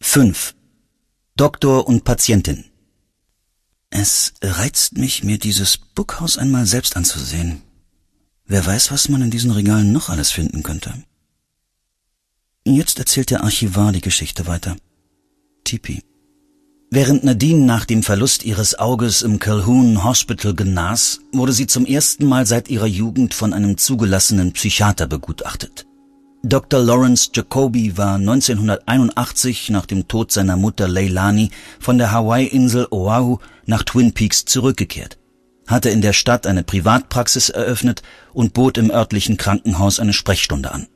5. Doktor und Patientin. Es reizt mich, mir dieses Bookhaus einmal selbst anzusehen. Wer weiß, was man in diesen Regalen noch alles finden könnte. Jetzt erzählt der Archivar die Geschichte weiter. Tipi. Während Nadine nach dem Verlust ihres Auges im Calhoun Hospital genas, wurde sie zum ersten Mal seit ihrer Jugend von einem zugelassenen Psychiater begutachtet. Dr. Lawrence Jacoby war 1981 nach dem Tod seiner Mutter Leilani von der Hawaii-Insel Oahu nach Twin Peaks zurückgekehrt, hatte in der Stadt eine Privatpraxis eröffnet und bot im örtlichen Krankenhaus eine Sprechstunde an.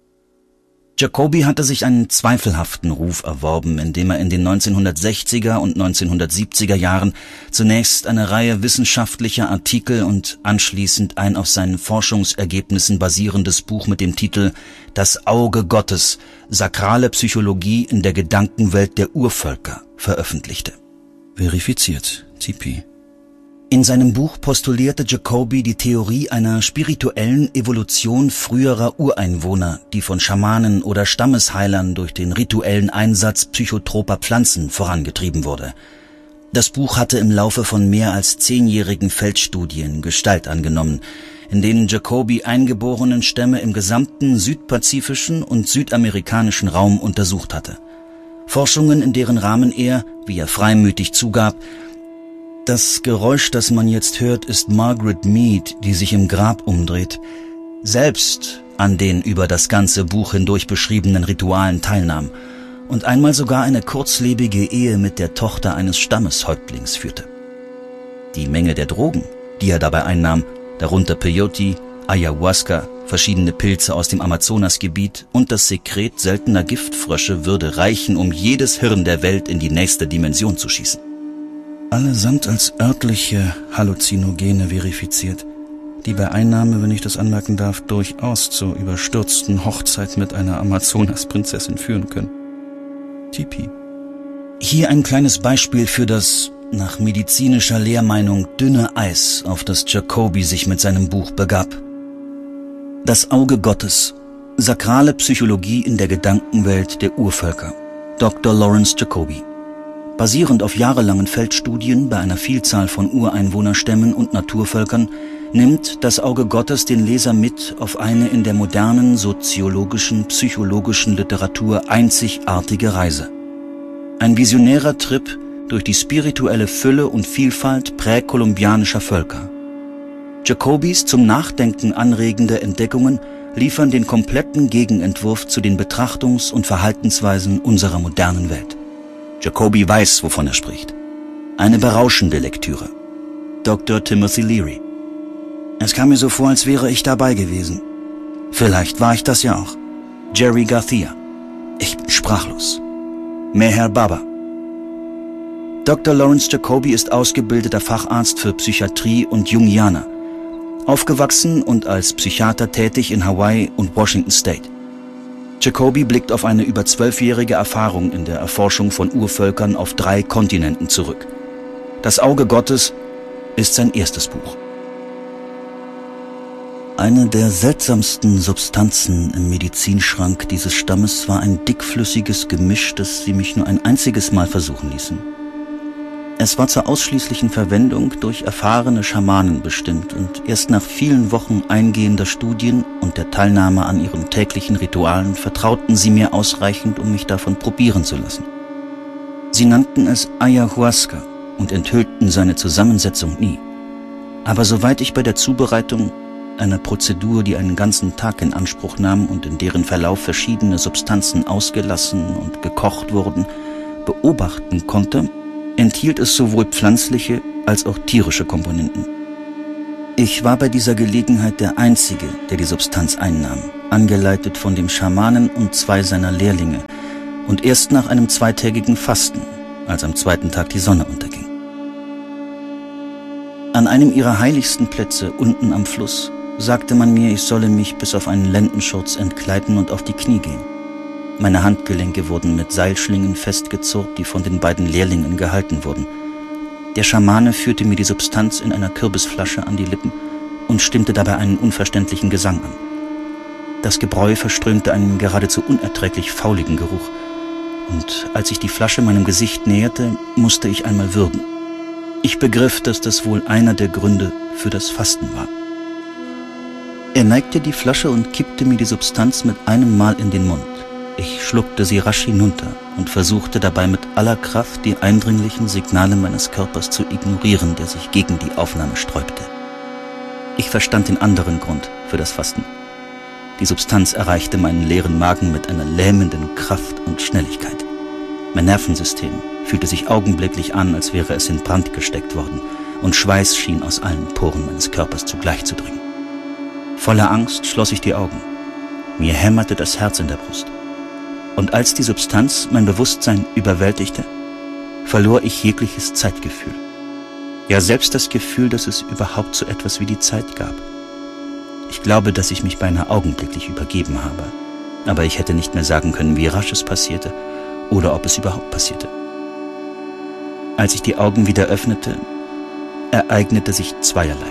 Jacoby hatte sich einen zweifelhaften Ruf erworben, indem er in den 1960er und 1970er Jahren zunächst eine Reihe wissenschaftlicher Artikel und anschließend ein auf seinen Forschungsergebnissen basierendes Buch mit dem Titel »Das Auge Gottes – Sakrale Psychologie in der Gedankenwelt der Urvölker« veröffentlichte. Verifiziert, Tipi. In seinem Buch postulierte Jacoby die Theorie einer spirituellen Evolution früherer Ureinwohner, die von Schamanen oder Stammesheilern durch den rituellen Einsatz psychotroper Pflanzen vorangetrieben wurde. Das Buch hatte im Laufe von mehr als 10-jährigen Feldstudien Gestalt angenommen, in denen Jacoby eingeborenen Stämme im gesamten südpazifischen und südamerikanischen Raum untersucht hatte. Forschungen, in deren Rahmen er, wie er freimütig zugab, das Geräusch, das man jetzt hört, ist Margaret Mead, die sich im Grab umdreht, selbst an den über das ganze Buch hindurch beschriebenen Ritualen teilnahm und einmal sogar eine kurzlebige Ehe mit der Tochter eines Stammeshäuptlings führte. Die Menge der Drogen, die er dabei einnahm, darunter Peyote, Ayahuasca, verschiedene Pilze aus dem Amazonasgebiet und das Sekret seltener Giftfrösche würde reichen, um jedes Hirn der Welt in die nächste Dimension zu schießen. Allesamt als örtliche Halluzinogene verifiziert, die bei Einnahme, wenn ich das anmerken darf, durchaus zur überstürzten Hochzeit mit einer Amazonas-Prinzessin führen können. Tipi. Hier ein kleines Beispiel für das, nach medizinischer Lehrmeinung, dünne Eis, auf das Jacoby sich mit seinem Buch begab. Das Auge Gottes. Sakrale Psychologie in der Gedankenwelt der Urvölker. Dr. Lawrence Jacoby. Basierend auf jahrelangen Feldstudien bei einer Vielzahl von Ureinwohnerstämmen und Naturvölkern nimmt das Auge Gottes den Leser mit auf eine in der modernen soziologischen, psychologischen Literatur einzigartige Reise. Ein visionärer Trip durch die spirituelle Fülle und Vielfalt präkolumbianischer Völker. Jacobys zum Nachdenken anregende Entdeckungen liefern den kompletten Gegenentwurf zu den Betrachtungs- und Verhaltensweisen unserer modernen Welt. Jacoby weiß, wovon er spricht. Eine berauschende Lektüre. Dr. Timothy Leary. Es kam mir so vor, als wäre ich dabei gewesen. Vielleicht war ich das ja auch. Jerry Garcia. Ich bin sprachlos. Meher Baba. Dr. Lawrence Jacoby ist ausgebildeter Facharzt für Psychiatrie und Jungianer. Aufgewachsen und als Psychiater tätig in Hawaii und Washington State. Jacoby blickt auf eine über 12-jährige Erfahrung in der Erforschung von Urvölkern auf 3 Kontinenten zurück. Das Auge Gottes ist sein erstes Buch. Eine der seltsamsten Substanzen im Medizinschrank dieses Stammes war ein dickflüssiges Gemisch, das sie mich nur ein einziges Mal versuchen ließen. Es war zur ausschließlichen Verwendung durch erfahrene Schamanen bestimmt und erst nach vielen Wochen eingehender Studien und der Teilnahme an ihren täglichen Ritualen vertrauten sie mir ausreichend, um mich davon probieren zu lassen. Sie nannten es Ayahuasca und enthüllten seine Zusammensetzung nie. Aber soweit ich bei der Zubereitung, einer Prozedur, die einen ganzen Tag in Anspruch nahm und in deren Verlauf verschiedene Substanzen ausgelassen und gekocht wurden, beobachten konnte, enthielt es sowohl pflanzliche als auch tierische Komponenten. Ich war bei dieser Gelegenheit der Einzige, der die Substanz einnahm, angeleitet von dem Schamanen und 2 seiner Lehrlinge und erst nach einem 2-tägigen Fasten, als am 2. Tag die Sonne unterging. An einem ihrer heiligsten Plätze unten am Fluss sagte man mir, ich solle mich bis auf einen Lendenschurz entkleiden und auf die Knie gehen. Meine Handgelenke wurden mit Seilschlingen festgezurrt, die von den beiden Lehrlingen gehalten wurden. Der Schamane führte mir die Substanz in einer Kürbisflasche an die Lippen und stimmte dabei einen unverständlichen Gesang an. Das Gebräu verströmte einen geradezu unerträglich fauligen Geruch, und als ich die Flasche meinem Gesicht näherte, musste ich einmal würgen. Ich begriff, dass das wohl einer der Gründe für das Fasten war. Er neigte die Flasche und kippte mir die Substanz mit einem Mal in den Mund. Ich schluckte sie rasch hinunter und versuchte dabei mit aller Kraft, die eindringlichen Signale meines Körpers zu ignorieren, der sich gegen die Aufnahme sträubte. Ich verstand den anderen Grund für das Fasten. Die Substanz erreichte meinen leeren Magen mit einer lähmenden Kraft und Schnelligkeit. Mein Nervensystem fühlte sich augenblicklich an, als wäre es in Brand gesteckt worden, und Schweiß schien aus allen Poren meines Körpers zugleich zu dringen. Voller Angst schloss ich die Augen. Mir hämmerte das Herz in der Brust. Und als die Substanz mein Bewusstsein überwältigte, verlor ich jegliches Zeitgefühl. Ja, selbst das Gefühl, dass es überhaupt so etwas wie die Zeit gab. Ich glaube, dass ich mich beinahe augenblicklich übergeben habe, aber ich hätte nicht mehr sagen können, wie rasch es passierte oder ob es überhaupt passierte. Als ich die Augen wieder öffnete, ereignete sich zweierlei.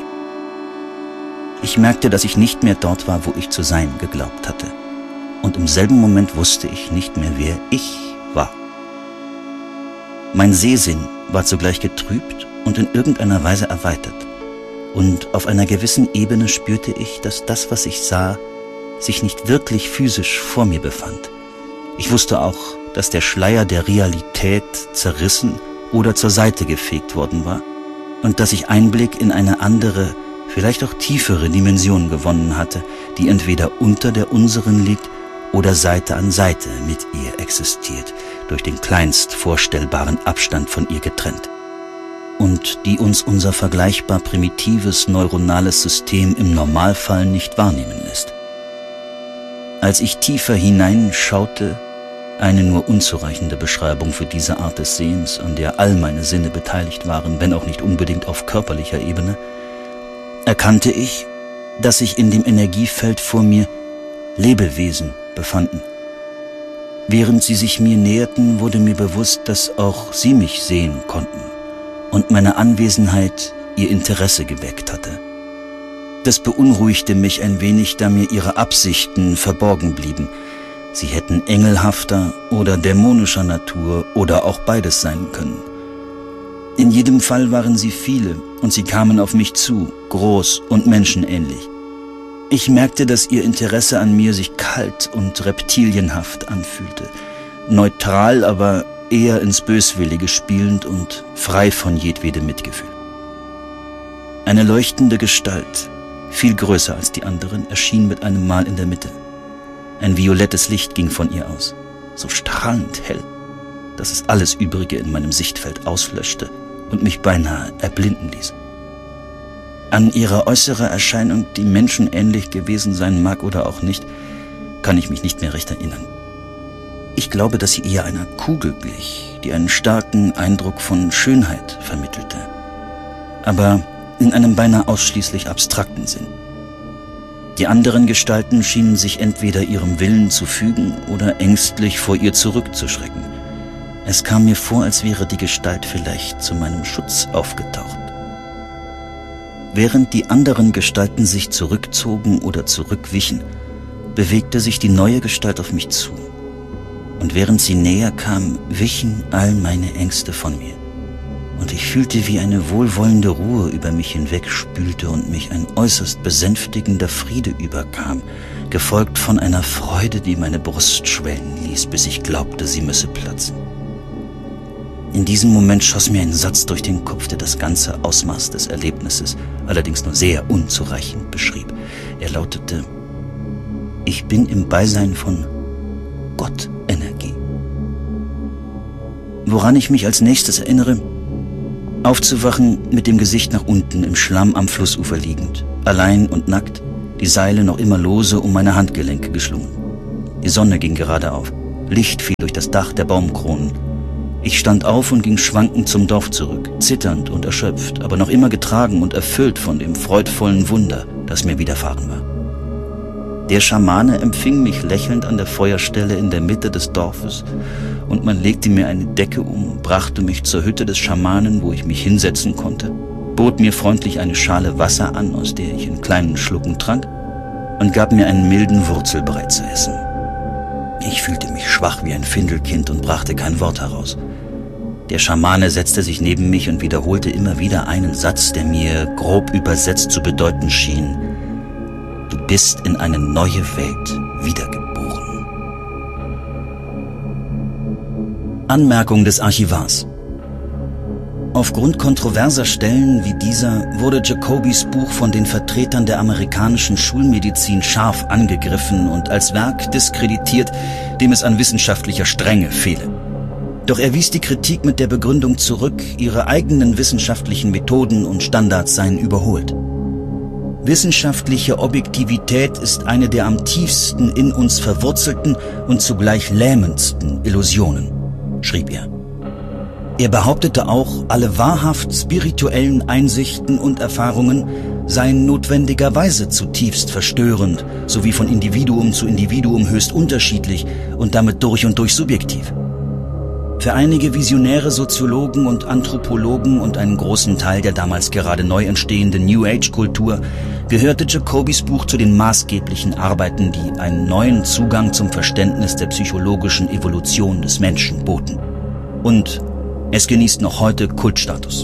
Ich merkte, dass ich nicht mehr dort war, wo ich zu sein geglaubt hatte. Und im selben Moment wusste ich nicht mehr, wer ich war. Mein Sehsinn war zugleich getrübt und in irgendeiner Weise erweitert. Und auf einer gewissen Ebene spürte ich, dass das, was ich sah, sich nicht wirklich physisch vor mir befand. Ich wusste auch, dass der Schleier der Realität zerrissen oder zur Seite gefegt worden war und dass ich Einblick in eine andere, vielleicht auch tiefere Dimension gewonnen hatte, die entweder unter der unseren liegt oder Seite an Seite mit ihr existiert, durch den kleinst vorstellbaren Abstand von ihr getrennt, und die uns unser vergleichbar primitives neuronales System im Normalfall nicht wahrnehmen lässt. Als ich tiefer hineinschaute, eine nur unzureichende Beschreibung für diese Art des Sehens, an der all meine Sinne beteiligt waren, wenn auch nicht unbedingt auf körperlicher Ebene, erkannte ich, dass sich in dem Energiefeld vor mir Lebewesen befanden. Während sie sich mir näherten, wurde mir bewusst, dass auch sie mich sehen konnten und meine Anwesenheit ihr Interesse geweckt hatte. Das beunruhigte mich ein wenig, da mir ihre Absichten verborgen blieben. Sie hätten engelhafter oder dämonischer Natur oder auch beides sein können. In jedem Fall waren sie viele und sie kamen auf mich zu, groß und menschenähnlich. Ich merkte, dass ihr Interesse an mir sich kalt und reptilienhaft anfühlte, neutral, aber eher ins Böswillige spielend und frei von jedwedem Mitgefühl. Eine leuchtende Gestalt, viel größer als die anderen, erschien mit einem Mal in der Mitte. Ein violettes Licht ging von ihr aus, so strahlend hell, dass es alles Übrige in meinem Sichtfeld auslöschte und mich beinahe erblinden ließ. An ihrer äußeren Erscheinung, die menschenähnlich gewesen sein mag oder auch nicht, kann ich mich nicht mehr recht erinnern. Ich glaube, dass sie eher einer Kugel glich, die einen starken Eindruck von Schönheit vermittelte, aber in einem beinahe ausschließlich abstrakten Sinn. Die anderen Gestalten schienen sich entweder ihrem Willen zu fügen oder ängstlich vor ihr zurückzuschrecken. Es kam mir vor, als wäre die Gestalt vielleicht zu meinem Schutz aufgetaucht. Während die anderen Gestalten sich zurückzogen oder zurückwichen, bewegte sich die neue Gestalt auf mich zu. Und während sie näher kam, wichen all meine Ängste von mir. Und ich fühlte, wie eine wohlwollende Ruhe über mich hinwegspülte und mich ein äußerst besänftigender Friede überkam, gefolgt von einer Freude, die meine Brust schwellen ließ, bis ich glaubte, sie müsse platzen. In diesem Moment schoss mir ein Satz durch den Kopf, der das ganze Ausmaß des Erlebnisses, allerdings nur sehr unzureichend beschrieb. Er lautete: Ich bin im Beisein von Gottenergie. Woran ich mich als nächstes erinnere: Aufzuwachen mit dem Gesicht nach unten im Schlamm am Flussufer liegend, allein und nackt, die Seile noch immer lose um meine Handgelenke geschlungen. Die Sonne ging gerade auf, Licht fiel durch das Dach der Baumkronen. Ich stand auf und ging schwankend zum Dorf zurück, zitternd und erschöpft, aber noch immer getragen und erfüllt von dem freudvollen Wunder, das mir widerfahren war. Der Schamane empfing mich lächelnd an der Feuerstelle in der Mitte des Dorfes und man legte mir eine Decke um, brachte mich zur Hütte des Schamanen, wo ich mich hinsetzen konnte, bot mir freundlich eine Schale Wasser an, aus der ich in kleinen Schlucken trank, und gab mir einen milden Wurzelbrei zu essen. Ich fühlte mich schwach wie ein Findelkind und brachte kein Wort heraus. Der Schamane setzte sich neben mich und wiederholte immer wieder einen Satz, der mir grob übersetzt zu bedeuten schien: Du bist in eine neue Welt wiedergeboren. Anmerkung des Archivars: Aufgrund kontroverser Stellen wie dieser wurde Jacobys Buch von den Vertretern der amerikanischen Schulmedizin scharf angegriffen und als Werk diskreditiert, dem es an wissenschaftlicher Strenge fehle. Doch er wies die Kritik mit der Begründung zurück, ihre eigenen wissenschaftlichen Methoden und Standards seien überholt. Wissenschaftliche Objektivität ist eine der am tiefsten in uns verwurzelten und zugleich lähmendsten Illusionen, schrieb er. Er behauptete auch, alle wahrhaft spirituellen Einsichten und Erfahrungen seien notwendigerweise zutiefst verstörend, sowie von Individuum zu Individuum höchst unterschiedlich und damit durch und durch subjektiv. Für einige visionäre Soziologen und Anthropologen und einen großen Teil der damals gerade neu entstehenden New Age-Kultur gehörte Jacobys Buch zu den maßgeblichen Arbeiten, die einen neuen Zugang zum Verständnis der psychologischen Evolution des Menschen boten. Und es genießt noch heute Kultstatus.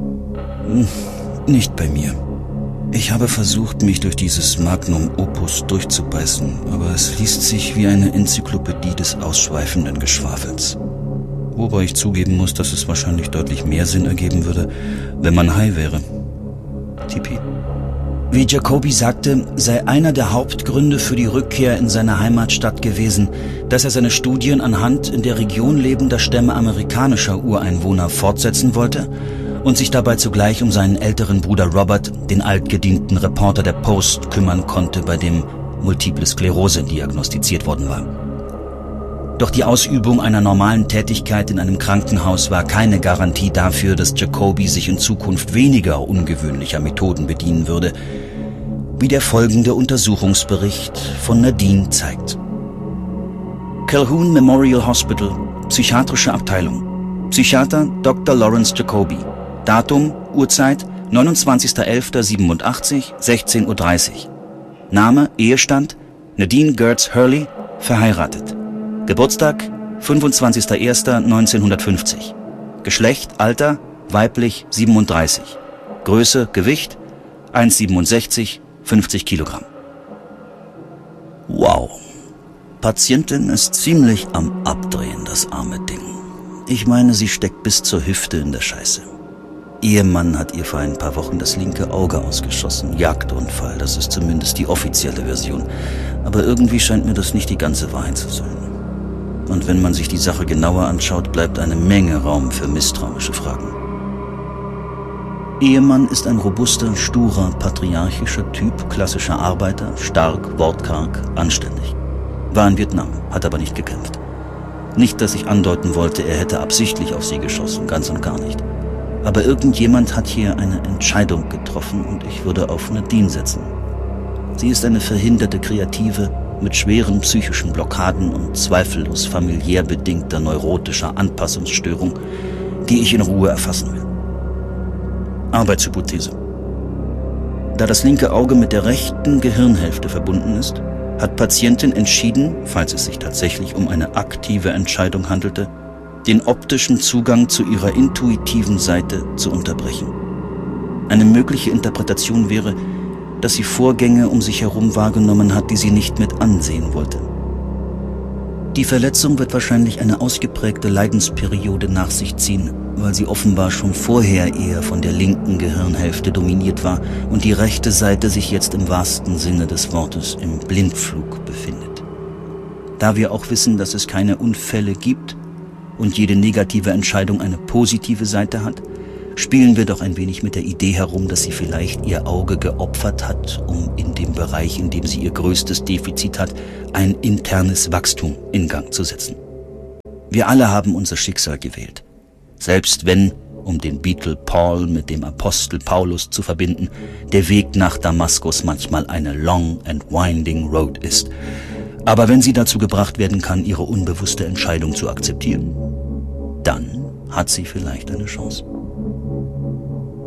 Nicht bei mir. Ich habe versucht, mich durch dieses Magnum Opus durchzubeißen, aber es liest sich wie eine Enzyklopädie des ausschweifenden Geschwafels. Wobei ich zugeben muss, dass es wahrscheinlich deutlich mehr Sinn ergeben würde, wenn man high wäre. Tipi. Wie Jacoby sagte, sei einer der Hauptgründe für die Rückkehr in seine Heimatstadt gewesen, dass er seine Studien anhand in der Region lebender Stämme amerikanischer Ureinwohner fortsetzen wollte und sich dabei zugleich um seinen älteren Bruder Robert, den altgedienten Reporter der Post, kümmern konnte, bei dem Multiple Sklerose diagnostiziert worden war. Doch die Ausübung einer normalen Tätigkeit in einem Krankenhaus war keine Garantie dafür, dass Jacoby sich in Zukunft weniger ungewöhnlicher Methoden bedienen würde, wie der folgende Untersuchungsbericht von Nadine zeigt. Calhoun Memorial Hospital, Psychiatrische Abteilung. Psychiater Dr. Lawrence Jacoby. Datum, Uhrzeit 29.11.87, 16:30 Uhr. Name, Ehestand Nadine Gertz Hurley, verheiratet. Geburtstag 25.01.1950. Geschlecht, Alter, weiblich 37. Größe, Gewicht 1,67, 50 Kilogramm. Wow. Patientin ist ziemlich am Abdrehen, das arme Ding. Ich meine, sie steckt bis zur Hüfte in der Scheiße. Ehemann hat ihr vor ein paar Wochen das linke Auge ausgeschossen. Jagdunfall, das ist zumindest die offizielle Version. Aber irgendwie scheint mir das nicht die ganze Wahrheit zu sein. Und wenn man sich die Sache genauer anschaut, bleibt eine Menge Raum für misstrauische Fragen. Ehemann ist ein robuster, sturer, patriarchischer Typ, klassischer Arbeiter, stark, wortkarg, anständig. War in Vietnam, hat aber nicht gekämpft. Nicht, dass ich andeuten wollte, er hätte absichtlich auf sie geschossen, ganz und gar nicht. Aber irgendjemand hat hier eine Entscheidung getroffen und ich würde auf Nadine setzen. Sie ist eine verhinderte Kreative, mit schweren psychischen Blockaden und zweifellos familiär bedingter neurotischer Anpassungsstörung, die ich in Ruhe erfassen will. Arbeitshypothese. Da das linke Auge mit der rechten Gehirnhälfte verbunden ist, hat Patientin entschieden, falls es sich tatsächlich um eine aktive Entscheidung handelte, den optischen Zugang zu ihrer intuitiven Seite zu unterbrechen. Eine mögliche Interpretation wäre, dass sie Vorgänge um sich herum wahrgenommen hat, die sie nicht mit ansehen wollte. Die Verletzung wird wahrscheinlich eine ausgeprägte Leidensperiode nach sich ziehen, weil sie offenbar schon vorher eher von der linken Gehirnhälfte dominiert war und die rechte Seite sich jetzt im wahrsten Sinne des Wortes im Blindflug befindet. Da wir auch wissen, dass es keine Unfälle gibt und jede negative Entscheidung eine positive Seite hat, spielen wir doch ein wenig mit der Idee herum, dass sie vielleicht ihr Auge geopfert hat, um in dem Bereich, in dem sie ihr größtes Defizit hat, ein internes Wachstum in Gang zu setzen. Wir alle haben unser Schicksal gewählt. Selbst wenn, um den Beatle Paul mit dem Apostel Paulus zu verbinden, der Weg nach Damaskus manchmal eine long and winding road ist. Aber wenn sie dazu gebracht werden kann, ihre unbewusste Entscheidung zu akzeptieren, dann hat sie vielleicht eine Chance.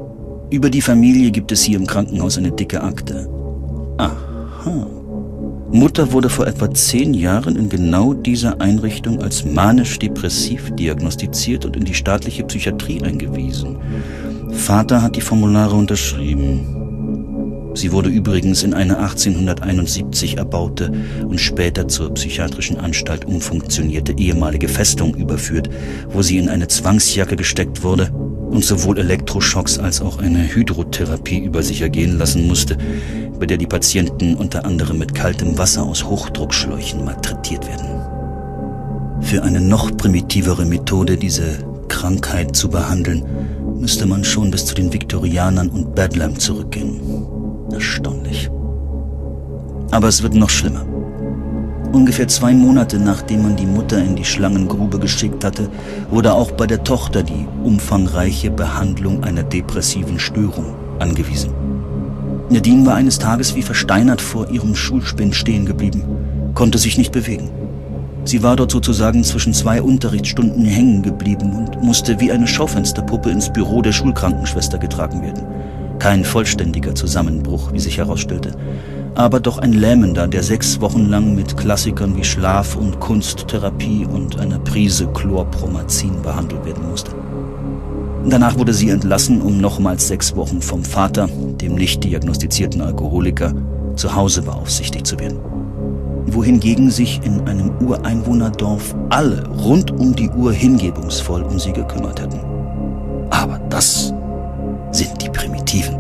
Über die Familie gibt es hier im Krankenhaus eine dicke Akte. Aha. Mutter wurde vor etwa 10 Jahren in genau dieser Einrichtung als manisch-depressiv diagnostiziert und in die staatliche Psychiatrie eingewiesen. Vater hat die Formulare unterschrieben. Sie wurde übrigens in eine 1871 erbaute und später zur psychiatrischen Anstalt umfunktionierte ehemalige Festung überführt, wo sie in eine Zwangsjacke gesteckt wurde und sowohl Elektroschocks als auch eine Hydrotherapie über sich ergehen lassen musste, bei der die Patienten unter anderem mit kaltem Wasser aus Hochdruckschläuchen malträtiert werden. Für eine noch primitivere Methode, diese Krankheit zu behandeln, müsste man schon bis zu den Viktorianern und Bedlam zurückgehen. Erstaunlich. Aber es wird noch schlimmer. Ungefähr 2 Monate nachdem man die Mutter in die Schlangengrube geschickt hatte, wurde auch bei der Tochter die umfangreiche Behandlung einer depressiven Störung angewiesen. Nadine war eines Tages wie versteinert vor ihrem Schulspind stehen geblieben, konnte sich nicht bewegen. Sie war dort sozusagen zwischen 2 Unterrichtsstunden hängen geblieben und musste wie eine Schaufensterpuppe ins Büro der Schulkrankenschwester getragen werden. Kein vollständiger Zusammenbruch, wie sich herausstellte, aber doch ein lähmender, der 6 Wochen lang mit Klassikern wie Schlaf- und Kunsttherapie und einer Prise Chlorpromazin behandelt werden musste. Danach wurde sie entlassen, um nochmals 6 Wochen vom Vater, dem nicht diagnostizierten Alkoholiker, zu Hause beaufsichtigt zu werden. Wohingegen sich in einem Ureinwohnerdorf alle rund um die Uhr hingebungsvoll um sie gekümmert hätten. Aber das sind die Primitiven.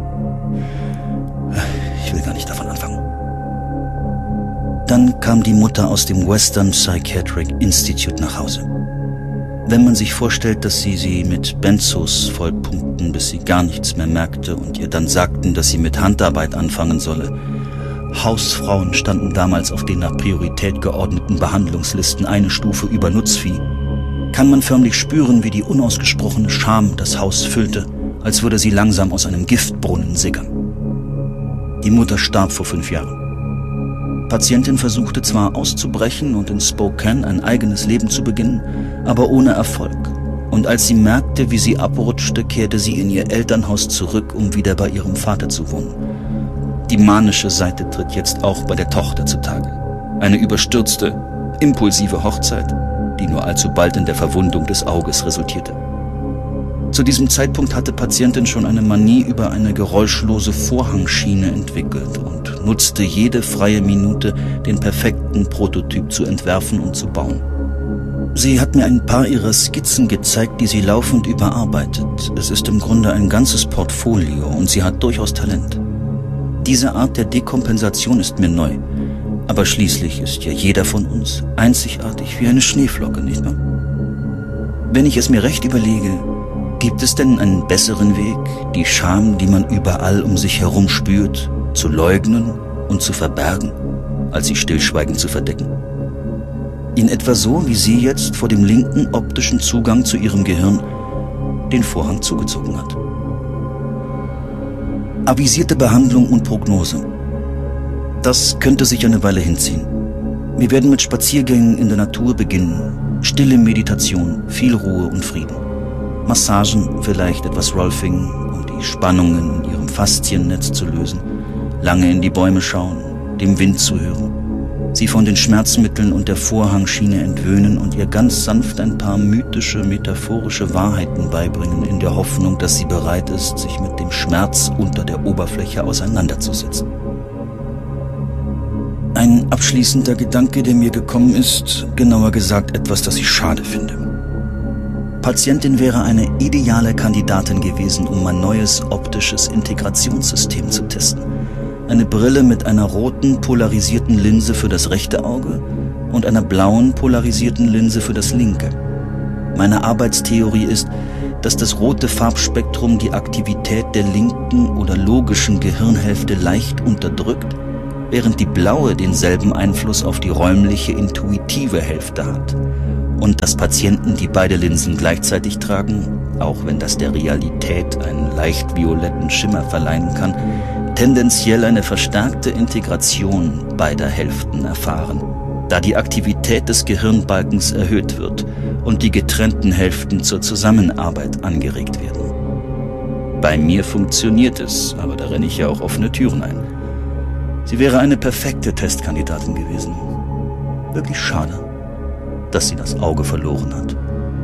Ich will gar nicht davon anfangen. Dann kam die Mutter aus dem Western Psychiatric Institute nach Hause. Wenn man sich vorstellt, dass sie mit Benzos vollpumpten, bis sie gar nichts mehr merkte und ihr dann sagten, dass sie mit Handarbeit anfangen solle. Hausfrauen standen damals auf den nach Priorität geordneten Behandlungslisten eine Stufe über Nutzvieh. Kann man förmlich spüren, wie die unausgesprochene Scham das Haus füllte, als würde sie langsam aus einem Giftbrunnen sickern. Die Mutter starb vor 5 Jahren. Patientin versuchte zwar auszubrechen und in Spokane ein eigenes Leben zu beginnen, aber ohne Erfolg. Und als sie merkte, wie sie abrutschte, kehrte sie in ihr Elternhaus zurück, um wieder bei ihrem Vater zu wohnen. Die manische Seite tritt jetzt auch bei der Tochter zutage. Eine überstürzte, impulsive Hochzeit, die nur allzu bald in der Verwundung des Auges resultierte. Zu diesem Zeitpunkt hatte Patientin schon eine Manie über eine geräuschlose Vorhangschiene entwickelt und nutzte jede freie Minute, den perfekten Prototyp zu entwerfen und zu bauen. Sie hat mir ein paar ihrer Skizzen gezeigt, die sie laufend überarbeitet. Es ist im Grunde ein ganzes Portfolio und sie hat durchaus Talent. Diese Art der Dekompensation ist mir neu, aber schließlich ist ja jeder von uns einzigartig wie eine Schneeflocke, nicht wahr? Wenn ich es mir recht überlege, gibt es denn einen besseren Weg, die Scham, die man überall um sich herum spürt, zu leugnen und zu verbergen, als sie stillschweigend zu verdecken? In etwa so, wie sie jetzt vor dem linken optischen Zugang zu ihrem Gehirn den Vorhang zugezogen hat. Avisierte Behandlung und Prognose. Das könnte sich eine Weile hinziehen. Wir werden mit Spaziergängen in der Natur beginnen, stille Meditation, viel Ruhe und Frieden. Massagen, vielleicht etwas Rolfing, um die Spannungen in ihrem Fasziennetz zu lösen, lange in die Bäume schauen, dem Wind zuhören, sie von den Schmerzmitteln und der Vorhangschiene entwöhnen und ihr ganz sanft ein paar mythische, metaphorische Wahrheiten beibringen, in der Hoffnung, dass sie bereit ist, sich mit dem Schmerz unter der Oberfläche auseinanderzusetzen. Ein abschließender Gedanke, der mir gekommen ist, genauer gesagt etwas, das ich schade finde. Patientin wäre eine ideale Kandidatin gewesen, um ein neues optisches Integrationssystem zu testen. Eine Brille mit einer roten, polarisierten Linse für das rechte Auge und einer blauen, polarisierten Linse für das linke. Meine Arbeitstheorie ist, dass das rote Farbspektrum die Aktivität der linken oder logischen Gehirnhälfte leicht unterdrückt, während die blaue denselben Einfluss auf die räumliche, intuitive Hälfte hat. Und dass Patienten, die beide Linsen gleichzeitig tragen, auch wenn das der Realität einen leicht violetten Schimmer verleihen kann, tendenziell eine verstärkte Integration beider Hälften erfahren, da die Aktivität des Gehirnbalkens erhöht wird und die getrennten Hälften zur Zusammenarbeit angeregt werden. Bei mir funktioniert es, aber da renne ich ja auch offene Türen ein. Sie wäre eine perfekte Testkandidatin gewesen. Wirklich schade, dass sie das Auge verloren hat.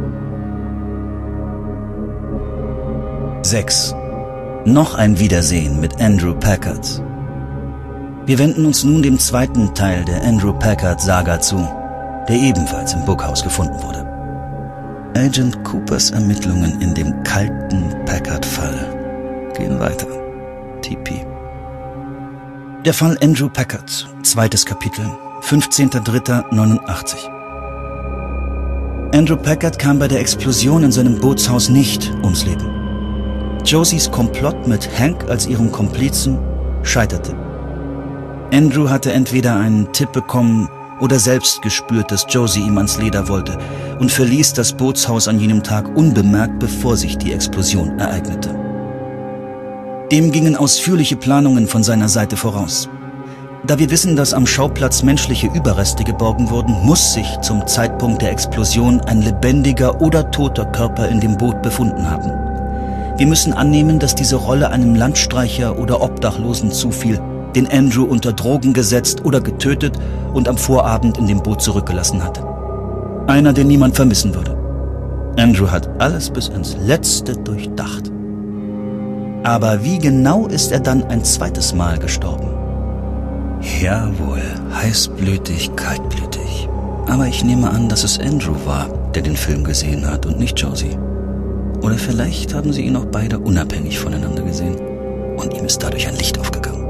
6. Noch ein Wiedersehen mit Andrew Packard. Wir wenden uns nun dem zweiten Teil der Andrew Packard-Saga zu, der ebenfalls im Bookhaus gefunden wurde. Agent Coopers Ermittlungen in dem kalten Packard-Fall gehen weiter. TP. Der Fall Andrew Packard, zweites Kapitel, 15.03.89. Andrew Packard kam bei der Explosion in seinem Bootshaus nicht ums Leben. Josies Komplott mit Hank als ihrem Komplizen scheiterte. Andrew hatte entweder einen Tipp bekommen oder selbst gespürt, dass Josie ihm ans Leder wollte und verließ das Bootshaus an jenem Tag unbemerkt, bevor sich die Explosion ereignete. Dem gingen ausführliche Planungen von seiner Seite voraus. Da wir wissen, dass am Schauplatz menschliche Überreste geborgen wurden, muss sich zum Zeitpunkt der Explosion ein lebendiger oder toter Körper in dem Boot befunden haben. Wir müssen annehmen, dass diese Rolle einem Landstreicher oder Obdachlosen zufiel, den Andrew unter Drogen gesetzt oder getötet und am Vorabend in dem Boot zurückgelassen hatte. Einer, den niemand vermissen würde. Andrew hat alles bis ins Letzte durchdacht. Aber wie genau ist er dann ein zweites Mal gestorben? Jawohl, heißblütig, kaltblütig. Aber ich nehme an, dass es Andrew war, der den Film gesehen hat und nicht Josie. Oder vielleicht haben sie ihn auch beide unabhängig voneinander gesehen und ihm ist dadurch ein Licht aufgegangen.